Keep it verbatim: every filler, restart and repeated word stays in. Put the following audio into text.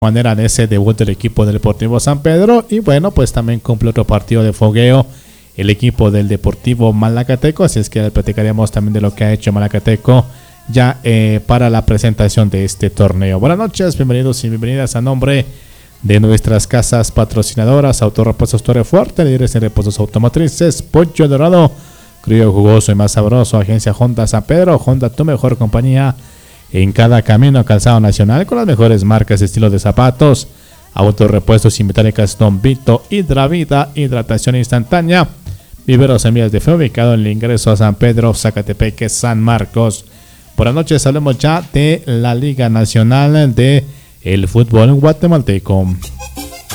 manera de ese debut del equipo del Deportivo San Pedro. Y bueno, pues también cumple otro partido de fogueo el equipo del Deportivo Malacateco, así es que platicaremos también de lo que ha hecho Malacateco ya eh, para la presentación de este torneo. Buenas noches, bienvenidos y bienvenidas a nombre de nuestras casas patrocinadoras: Autorepuestos Torre Fuerte, líderes en repuestos automotrices, Pollo Dorado, Crío Jugoso y más sabroso, Agencia Honda San Pedro, Honda, tu mejor compañía en cada camino, calzado nacional con las mejores marcas, estilos de zapatos, Autorepuestos y metálicas Don Vito, Hidravida, hidratación instantánea, Viveros Semillas de Fe, ubicado en el ingreso a San Pedro, Zacatepeque, San Marcos. Buenas noches, hablemos ya de la Liga Nacional de el Fútbol Guatemalteco.